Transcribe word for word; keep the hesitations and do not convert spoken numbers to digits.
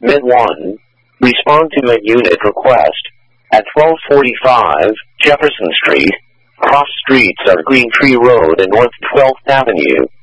Mid one. Respond to mid-unit request. At twelve forty-five, Jefferson Street. Cross streets are Green Tree Road and North twelfth Avenue.